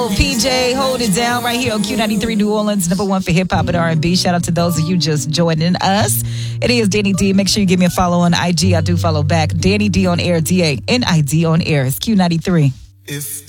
PJ, hold it down right here on Q93 New Orleans, number one for hip hop and R&B. Shout out to those of you just joining us. It is Danny D. Make sure you give me a follow on IG. I do follow back. Danny D on air, DANID on air. It's Q93.